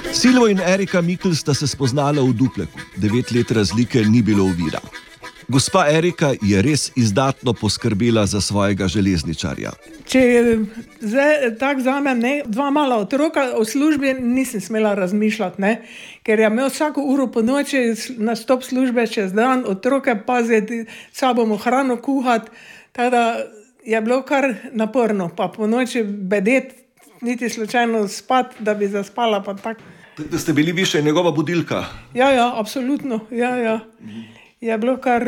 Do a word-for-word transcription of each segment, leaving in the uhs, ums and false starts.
Silvo in Erika Mikl sta se spoznala v Dupleku. Devet let razlike ni bilo ovira. Gospa Erika je res izdatno poskrbela za svojega železničarja. Če zdaj tako vzamem, ne, dva mala otroka v službi nisem smela razmišljati, ne, ker je imel vsako uro po noči nastop službe čez dan, otroke paziti, sabo mu hrano kuhati, tako da je bilo kar naporno, pa po noči bedeti, niti slučajno spati, da bi zaspala, pa tako. Da ste bili vi še njegova budilka? Ja, ja, absolutno, ja, ja. Je bilo kar,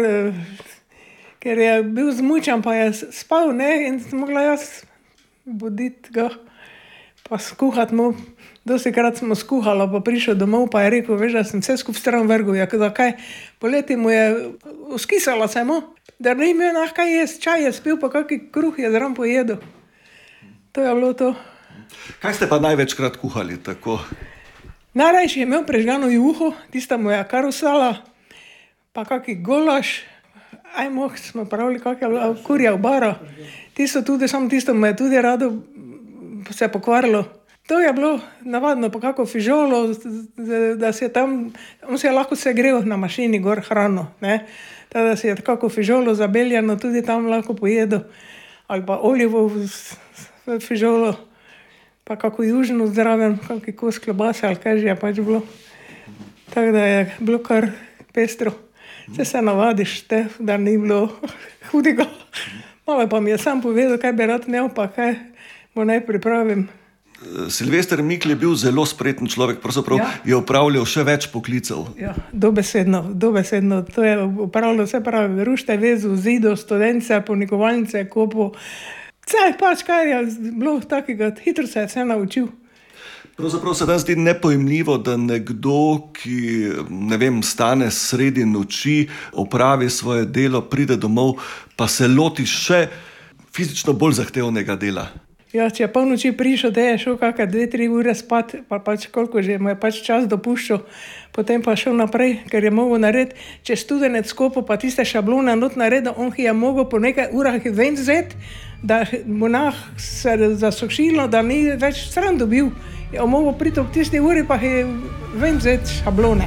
ker je bil zmučen, pa je spal, ne, in sem mogla jaz buditi ga, pa skuhati mu. Dostikrat smo skuhala, pa prišel domov, pa je rekel, veš, da sem vse skup stran vrgel, ja, da kaj, poleti mu je, uskisala se mu, da ne imel nah kaj jesti, čaj je spil, pa kakšen kruh je zraven pojedel. To je bilo to. Kaj ste pa največkrat kuhali, tako? Najrajši je imel prežgano juho, tista mu je kar usala, pa kakšen golaš, aj moh, smo pravili, kakšen kurja obara. Tisto tudi, samo tisto mu je tudi rado se pokvarilo. To je bilo navadno, pa kako fižolo, da si je tam, on si je lahko segrel na mašini gor hrano, ne. Da si je kako fižolo zabeljeno tudi tam lahko pojedel, ali pa olivo fižolo, pa kako južno zdraven, kakšen kos klobase, ali kaj že je pač bilo. Tako da je bilo kar pestro. Vse se navadiš, te, da ni bilo hudega. Malo pa mi je sam povedal, kaj bi rad imel, pa kaj mu naj pripravim. Silvester Mikl je bil zelo spreten človek, pravzaprav ja. Je opravljal še več poklicev. Ja, dobesedno, dobesedno. To je opravljal vse pravi, rušte, vezu, zido, studence, ponikovalnice, kopo. Vse pač, kaj je bilo takega, hitro se je vse naučil. Pravzaprav se dan zdi nepojemljivo, da nekdo, ki, ne vem, stane sredi noči, opravi svoje delo, pride domov, pa se loti še fizično bolj zahtevnega dela. Ja, če je polnoči prišel, da je šel kakšne dve, tri ure spat, pa pač koliko že mu je pač čas dopuščal, potem pa šel naprej, ker je mogel narediti, če studenec skopo, pa tiste šablone not naredil, on je mogel po nekaj urah ven vzeti, da mu nah se zasušilo, da ni več stran dobil. Je mogel priti ob tisti uri, pa je ven vzeti šablone.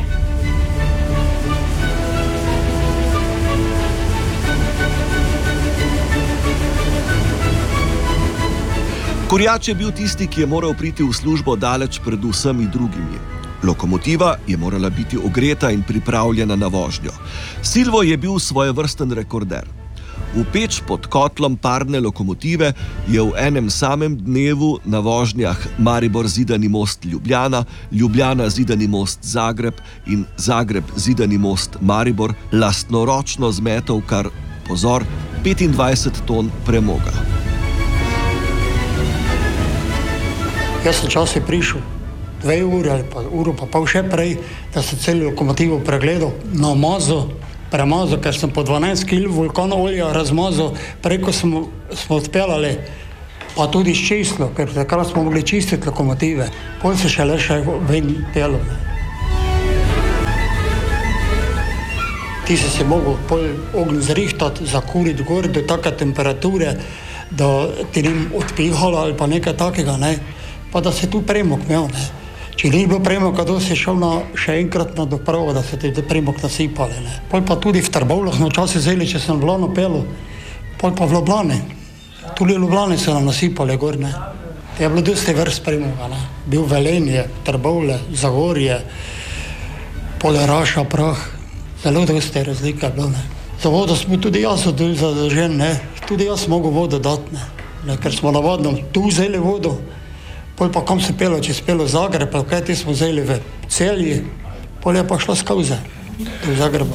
Kurjač je bil tisti, ki je moral priti v službo daleč pred vsemi drugimi. Lokomotiva je morala biti ogreta in pripravljena na vožnjo. Silvo je bil svojevrsten rekorder. V peč pod kotlom parne lokomotive je v enem samem dnevu na vožnjah Maribor Zidani most Ljubljana, Ljubljana Zidani most Zagreb in Zagreb Zidani most Maribor lastnoročno zmetal kar, pozor, petindvajset ton premoga. Jaz sem časih prišel dve uri ali pa uro pa pol še prej, da sem celo lokomotivo pregledal, namazal, premazal, ker sem po dvanajst kil vulkana olja razmazal, preko smo, smo odpeljali, pa tudi čistilo, ker takrat smo mogli čistiti lokomotive, pol se šele še ven pelo. Ti si si mogel pol ogenj zrihtati, zakuriti gor do take temperature, da ti ni odpihalo ali pa nekaj takega, ne, pa da se tu premog imel, ne. Če ni bilo premoga, da si šel na, še enkrat na dopravo, da se ti premog nasipali, ne. Pol pa tudi v Trbovljah smo včasih vzeli, če sem v Ljubljano pelil, pol pa v Ljubljani. Tudi v Ljubljani so nam nasipali gor, ne. Je bilo dosti vrst premoga, ne. Bil Velenje, Trbovlje, Zagorje, pol Raša, Prah, zelo dosti razlike je bilo, ne. Za vodo smo tudi jaz zadolžen, ne. Tudi jaz mogo vodo dati, ne. Ker smo navadno tu vzeli vodo, pol pa kam se pelo, če se pelo Zagreb, pa kaj ti smo vzeli v Celji, pol je pa šla skavze do Zagreba.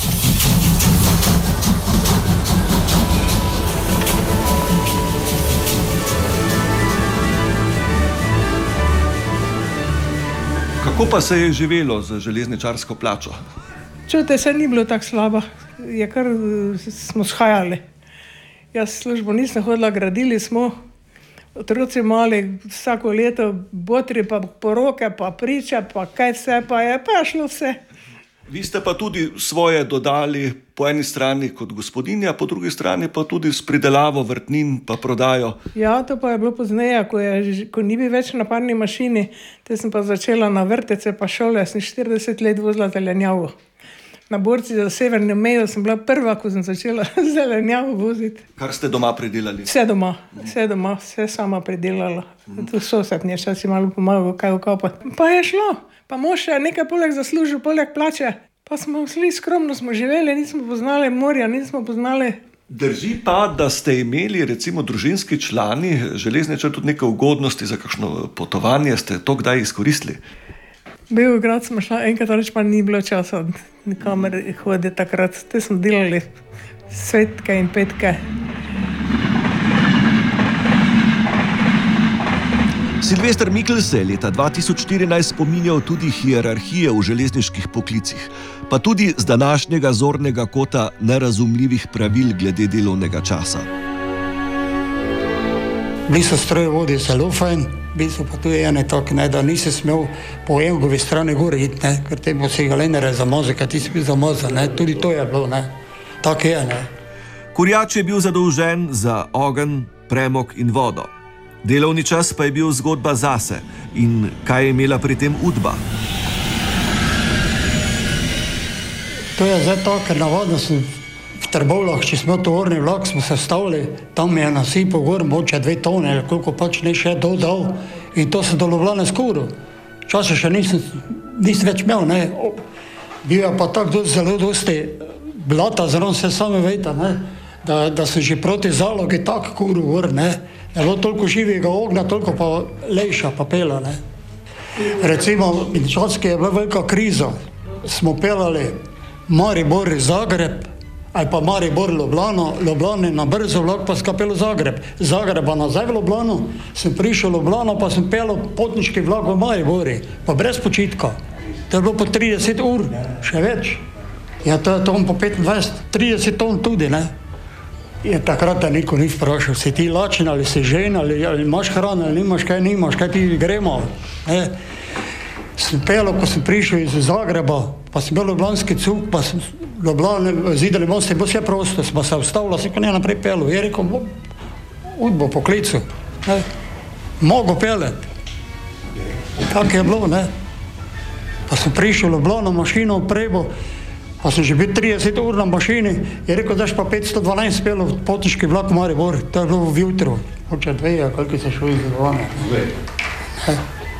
Kako pa se je živelo z železničarsko plačo? Čujte, se ni bilo tako slabo, je kar smo shajali. Jaz službo nisem hodila, gradili smo, otroci mali, vsako leto botri, pa poroke, pa priče, pa kaj vse, pa je pa šlo vse. Vi ste pa tudi svoje dodali po eni strani kot gospodinja, po drugi strani pa tudi s pridelavo vrtnin pa prodajo. Ja, to pa je bilo pozneje, ko, je, ko ni bil več na parni mašini, te sem pa začela na vrtece pa šole, sem štirideset let vozila zelenjavo. Na borci za severno mejo sem bila prva, ko sem začela zelenjavo voziti. Kar ste doma pridelali? Vse doma, vse doma, vse sama pridelala. Tu sosed mi je čas malo pomagal, kaj ukopati. Pa je šlo. Pa mož je nekaj poleg zaslužil, poleg plače. Pa smo šli skromno, smo živeli, nismo poznali morja, nismo poznali. Drži pa, da ste imeli recimo družinski člani železničar tudi neke ugodnosti za kakšno potovanje, ste to kdaj izkoristili? Beograd smo šla enkrat, reč pa ni bilo časa nikamer hoditi takrat. Te smo delali svetke in petke. Silvester Mikl se je leta dva tisoč štirinajst spominjal tudi hierarhije v železniških poklicih, pa tudi z današnjega zornega kota nerazumljivih pravil glede delovnega časa. Bili so strojevodi zelo fajn, bili so pa tudi ene tako, ne, da nisi smel po engovi strani gor iti, ne, ker te bo si ga lenere zamazal, kaj ti si bil zamazal, ne, tudi to je bilo, ne, tako je, ne. Kurjač je bil zadolžen za ogenj, premog in vodo. Delovni čas pa je bil zgodba zase in kaj je imela pri tem Udba. To je zdaj tako, ker navadno sem v Trbovljah, če smo tovorni vlak, smo se stavili, tam je nasipal gor, moče dve tone, koliko pač ne še dodal in to se do Ljubljane skoro. Časa še nisem, nisem več imel, ne. Bil je pa tako zelo dosti blata, zelo se sami vejte, ne, da, da sem že proti zalogi tako kuru gor, ne. Je bilo toliko živega ognja, toliko pa lejša pa pela, ne. Recimo, časki je bila velika kriza. Smo pelali Maribor Zagreb, ali pa Maribor Ljubljano, Ljubljani na brzo vlak pa skapelo Zagreb. Zagreba nazaj v Ljubljano, sem prišel v Ljubljano pa sem pelal potniški vlak v Maribori, pa brez počitka. To je bilo po trideset ur, še več. Ja, to je ton po petindvajset, trideset ton tudi, ne. Je takrat te niko ni vprašal, si ti lačen ali si žen, ali, ali imaš hrano, ali nimaš, kaj nimaš, kaj ti gremo. Ne. Sem pelal, ko sem prišel iz Zagreba, pa sem bil ljubljanski cuk, pa sem Ljubljane, zidali most, je bilo vse prosto, sem se vstavila, sem ko ne naprej pelal. Je rekel, Udbo po klicu, ne. Mogo pelet. Tako je bilo, ne. Pa sem prišel v Ljubljano mašino, prebo, pa sem že bil trideset ur na mašini, je rekel, daš pa petsto dvanajst pelov potniški vlak v Maribor, to je bilo v jutro. Hoče dve, a koliko se šlo iz Ljubljane. Dve.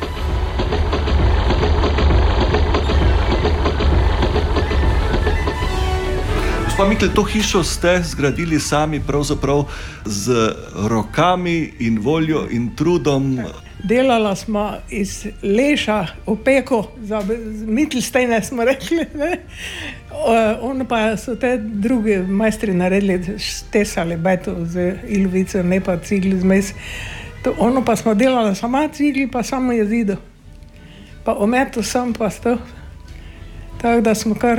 Gospa Mikl, to hišo ste zgradili sami pravzaprav z rokami in voljo in trudom. Delala smo iz leša opeko, za Mittelsteine smo rekli, ne. Ono pa so te drugi majstri naredili, stesali beto z ilovico, ne pa cigli zmes. To, ono pa smo delali sama cigli, pa samo jezido. Pa ometo sam pa sto. Tako da smo kar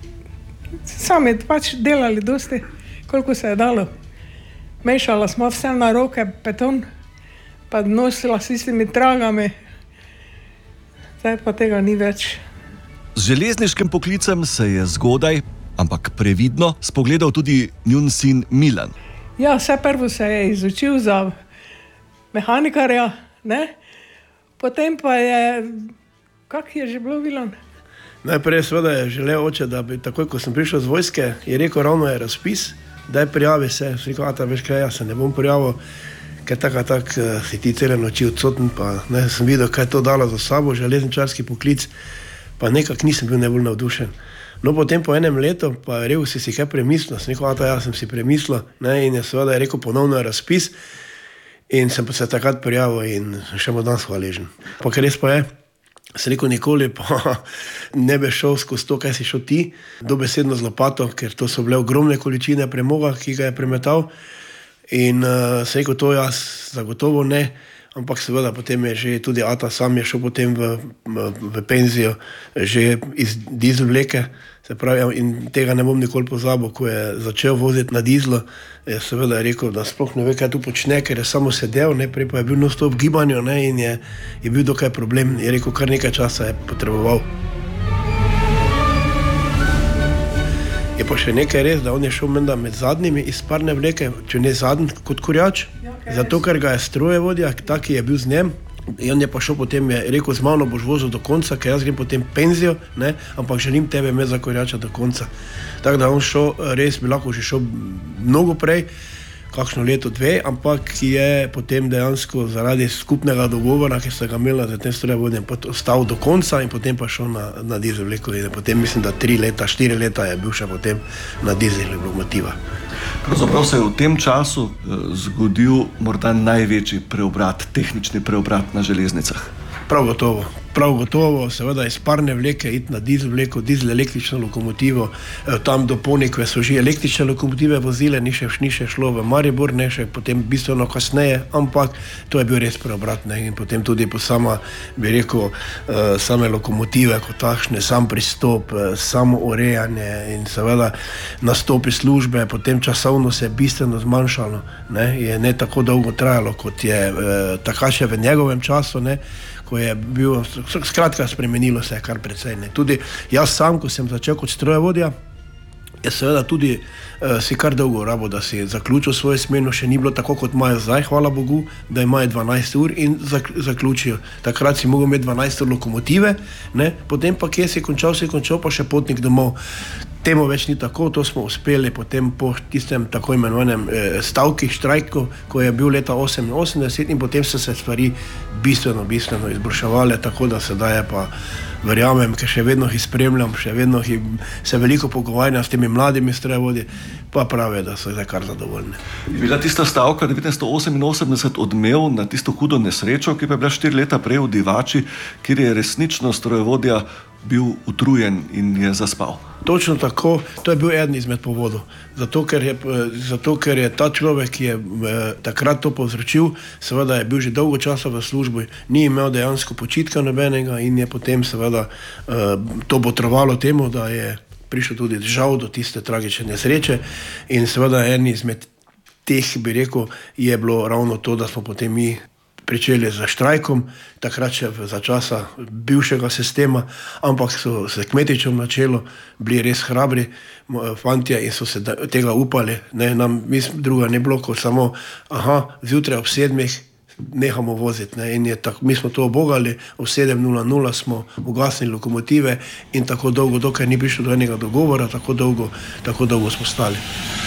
sami pač delali dosti, koliko se je dalo. Mešala smo vse na roke, beton, pa nosila s istimi tragami. Zdaj pa tega ni več. Z železniškim poklicem se je zgodaj, ampak previdno, spogledal tudi njun sin Milan. Ja, vse prvo se je izučil za mehanikarja, ne? Potem pa je, kak je že bilo, Milan? Najprej seveda je želel oče, da bi takoj, ko sem prišel z vojske, je rekel, ravno je razpis, daj prijavi se. Sem rekel, ata, veš kaj, jaz se ne bom prijavil, ker tako tak si ti cele noči odsoten, pa ne, sem videl, kaj je to dalo za sabo, železničarski poklic, pa nekako nisem bil najbolj navdušen. No, potem po enem letu pa je rekel, si si kaj premislil, sem rekel, ata, jaz sem si premislil, ne, in je seveda je rekel, ponovno je razpis, in sem pa se takrat prijavil in še mu danes hvaležen. Pa ker res pa je, sem rekel, nikoli pa ne bi šel skozi to, kaj si šel ti, dobesedno z lopato, ker to so bile ogromne količine premoga, ki ga je premetal. In uh, sem rekel, to jaz zagotovo ne, ampak seveda potem je že tudi ata sam je šel potem v, v, v penzijo, že iz dizel vleke, se pravi, in tega ne bom nikoli pozabil, ko je začel voziti na dizlu, je seveda rekel, da sploh ne ve, kaj tu počne, ker je samo sedel, ne, prej pa je bil non-stop v gibanju, ne, in je, je bil dokaj problem, je rekel, kar nekaj časa je potreboval. Je pa še nekaj res, da on je šel menda med zadnjimi iz parne vleke, če ne zadnji kot Kurjač, zato ker ga je strojevodja, taki je bil z njem. In on je pa šel potem, je rekel, z mano boš vozil do konca, ker jaz grem potem penzijo, ne, ampak želim tebe imeti za Kurjača do konca. Tako da on šel, res bi lahko že šel mnogo prej, kakšno leto, dve, ampak je potem dejansko zaradi skupnega dogovora, ki sta ga imela za tem strojevodjem, ostal do konca in potem pa šel na, na dizel vleko. In potem mislim, da tri leta, štiri leta je bil še potem na dizel lokomotiva. Pravzaprav se je v tem času eh, zgodil morda največji preobrat, tehnični preobrat na železnicah. Prav gotovo. Prav gotovo, seveda iz parne vleke iti na dizel vleko, dizel električno lokomotivo, tam do Ponikve so že električne lokomotive vozile, ni še, ni še šlo v Maribor, ne še potem bistveno kasneje, ampak to je bil res preobrat, ne, in potem tudi po sama, bi rekel, same lokomotive kot takšne, sam pristop, samo urejanje in seveda nastopi službe, potem časovno se je bistveno zmanjšalo, ne, je ne tako dolgo trajalo, kot je takrat še v njegovem času, ne, ko je bil, skratka spremenilo se je kar precej. Ne. Tudi jaz sam, ko sem začel kot strojevodja, je seveda tudi uh, si kar dolgo rabo, da si zaključil svojo smeno, še ni bilo tako, kot imajo zdaj, hvala Bogu, da imajo dvanajst ur in zak, zaključijo. Takrat si mogel imeti dvanajst ur lokomotive, ne, potem pa kje si končal, si končal pa še potnik domov. Temu več ni tako, to smo uspeli potem po tistem tako imenovanem eh, stavki, štrajku, ko je bil leta oseminosemdeset in potem so se stvari bistveno, bistveno izboljševale, tako da sedaj je pa, verjamem, ker še vedno jih spremljam, še vedno jih se veliko pogovarjam s temi mladimi strojevodji, pa pravi, da so zdaj kar zadovoljni. Je bila tista stavka devetnajststo oseminosemdeset odmev na tisto hudo nesrečo, ki pa je bila štiri leta prej v Divači, kjer je resnično strojevodja bil utrujen in je zaspal. Točno tako, to je bil eden izmed povodov. Zato ker je, zato, ker je ta človek, ki je eh, takrat to povzročil, seveda je bil že dolgo časa v službi, ni imel dejansko počitka nobenega in je potem seveda eh, to botrovalo temu, da je prišlo tudi žal do tiste tragične nesreče in seveda en izmed teh, bi rekel, je bilo ravno to, da smo potem mi pričeli za štrajkom, takrat še za časa bivšega sistema, ampak so se Kmetičem na čelu bili res hrabri fantje in so se tega upali. Ne, nam druga ne bilo, kot samo, aha, zjutraj ob sedmih nehamo voziti. Ne, in je tako, mi smo to obogali, ob sedem nula nula smo ugasnili lokomotive in tako dolgo, dokaj ni prišlo do enega dogovora, tako dolgo, tako dolgo smo stali.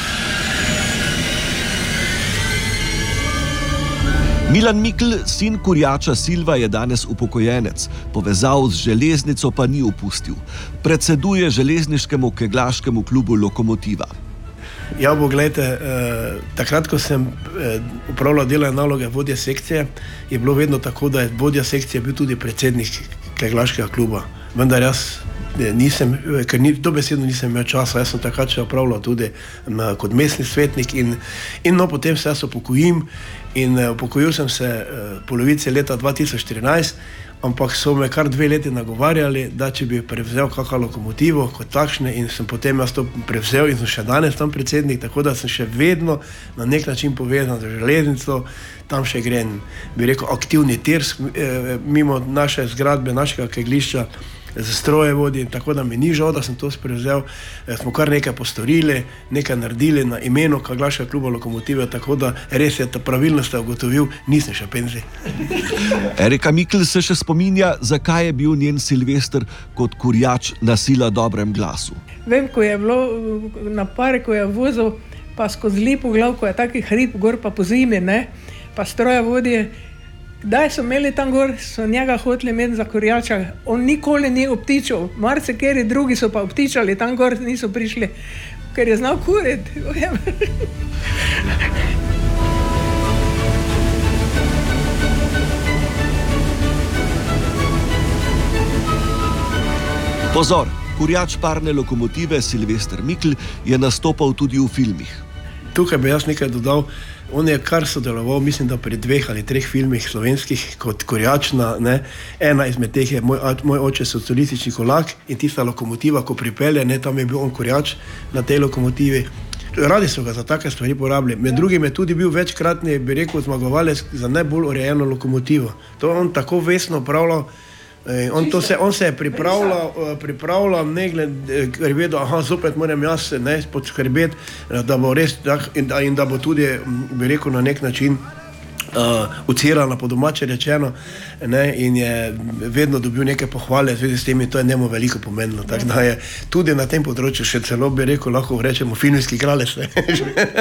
Milan Mikl, sin Kurjača Silva, je danes upokojenec, povezav z železnico pa ni opustil. Predseduje železniškemu keglaškemu klubu Lokomotiva. Ja, bo, gledajte, eh, takrat, ko sem eh, upravljal delo in naloge vodje sekcije, je bilo vedno tako, da je vodja sekcije bil tudi predsednik keglaškega kluba. Vendar jaz nisem, ker ni, dobesedno nisem imel časa, jaz sem takrat še upravljal tudi na, kot mestni svetnik in, in no, potem se jaz upokojim in uh, upokojil sem se uh, polovice leta dva tisoč štirinajst, ampak so me kar dve leti nagovarjali, da če bi prevzel kakšno lokomotivo kot takšne in sem potem jaz to prevzel in sem še danes tam predsednik, tako da sem še vedno na nek način povezan z železnico, tam še grem, bi rekel, aktivni tir eh, mimo naše zgradbe, našega keglišča, z strojevodji, tako da mi ni žal, da sem to prevzel. E, smo kar nekaj postorili, nekaj naredili na imenu keglaškega kluba Lokomotive, tako da res je, ta pravilno ste ugotovil, nisem še penzij. Erika Mikl se še spominja, zakaj je bil njen Silvester kot Kurjač na sila dobrem glasu. Vem, ko je bilo na pare, ko je vozil, pa skozi Lipo glav, ko je taki hrib gor, pa po zimi, ne, pa strojevodje, kdaj so imeli tam gor, so njega hoteli imeti za Kurjača. On nikoli ni obtičal. Marsikateri drugi so pa obtičali, tam gor niso prišli, ker je znal kuriti. Pozor, Kurjač parne lokomotive Silvester Mikl je nastopal tudi v filmih. Tukaj bi jaz nekaj dodal. On je kar sodeloval, mislim, da pri dveh ali treh filmih slovenskih kot Kurjač. Ne. Ena izmed teh je moj, moj oče socialistični kolak in tista lokomotiva, ko pripelje, ne, tam je bil on Kurjač na tej lokomotivi. Radi so ga za take stvari porabili. Med drugim je tudi bil večkratni, bi rekel, zmagovalec za najbolj urejeno lokomotivo. To on tako vestno upravljal On, to se, on se je pripravljal, pripravljal ne glede, ker je vedel, aha, zopet moram jaz se ne podskrbeti, da bo res tak, in, da, in da bo tudi, bi rekel, na nek način uh, ucirala po domače rečeno, ne, in je vedno dobil neke pohvale, zvezi s tem in to je njemu veliko pomenilo. Tako da je tudi na tem področju še celo, bi rekel, lahko rečemo filmski kralec.